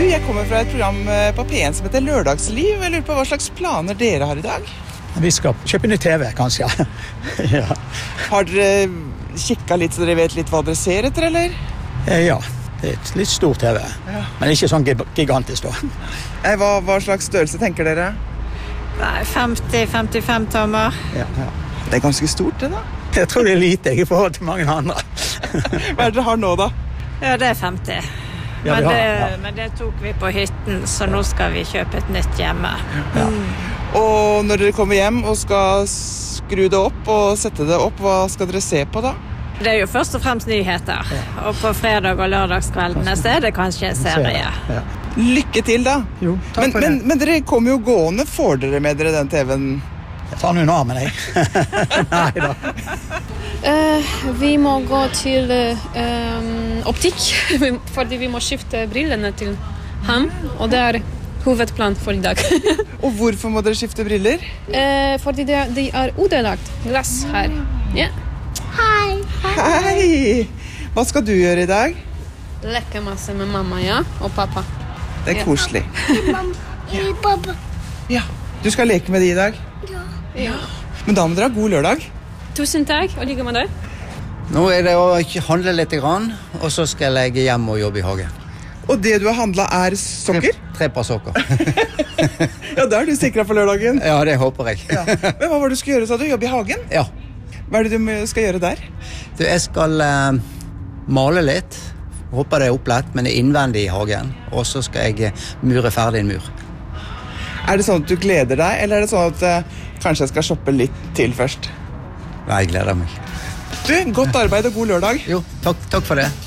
Jeg kommer fra et program på P1 som heter Lørdagsliv. Jeg lurer på hva slags planer dere har i dag? Vi skal kjøpe ny TV, kanskje. Ja. Har dere kikket litt, så dere vet litt hva dere ser etter, eller? Ja, det er et litt stor TV, men ikke sånn gigantisk da. Hva slags størrelse tenker dere? 50-55 tommer. Ja. Det er ganske stort, det da. Jeg tror det er lite i forhold til mange andre. Hva dere har nå da? Ja, det er 50. Ja, men det tok vi på hytten, så nå skal vi kjøpe et nytt hjemme. Ja. Og når dere kommer hjem og skal skru det opp og sette det opp, hva skal dere se på da? Det er jo først og fremst nyheter. Og på fredag og lørdagskveldene så er det kanskje en serie. Ja. Lykke til da! Jo, takk for det. Men dere kommer jo gående. Får dere med dere den TV-en? Jeg tar noen armen, jeg. Neida. Vi må gå til optikk, fordi vi må skifte brillene til ham, og det er hovedplan for i dag. Og hvorfor må dere skifte briller? Fordi de er udelagt glass her. Ja. Hei! Hva skal du gjøre i dag? Leke masse med mamma, ja, og pappa. Det er koselig. Pappa. Ja, du skal leke med de i dag? Ja. Men da må dere ha god lørdag. Tusen takk, og like med deg. Nå er det å handle litt grann, og så skal jeg hjem og jobbe i hagen. Og det du har handlet er sokker? 3 par sokker. Ja, da er du sikret for lørdagen. Ja, det håper jeg. Ja. Men hva var det du skulle gjøre, sa du? Jobbe i hagen? Ja. Hva er det du skal gjøre der? Jeg skal male litt. Håper det er opplett, men det er innvendig i hagen. Og så skal jeg mure ferdig en mur. Er det sånn at du gleder deg, eller er det sånn at kanskje jeg skal shoppe litt til først? Nei, jeg gleder meg. Du, godt arbeid og god lørdag. Jo, takk for det.